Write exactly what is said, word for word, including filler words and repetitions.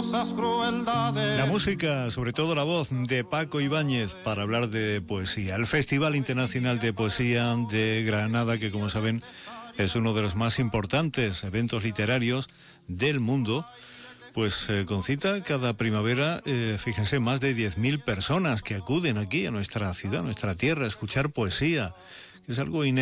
monstruosas crueldades. La música, sobre todo la voz de Paco Ibáñez, para hablar de poesía. El Festival Internacional de Poesía de Granada, que como saben es uno de los más importantes eventos literarios del mundo, pues eh, concita cada primavera, eh, fíjense, más de diez mil personas que acuden aquí a nuestra ciudad, a nuestra tierra, a escuchar poesía, que es algo inédito.